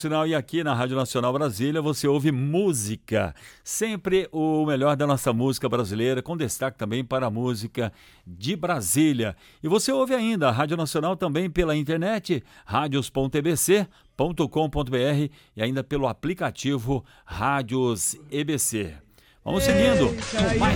E aqui na Rádio Nacional Brasília você ouve música, sempre o melhor da nossa música brasileira, com destaque também para a música de Brasília. E você ouve ainda a Rádio Nacional também pela internet, radios.ebc.com.br e ainda pelo aplicativo Rádios EBC. Vamos seguindo com mais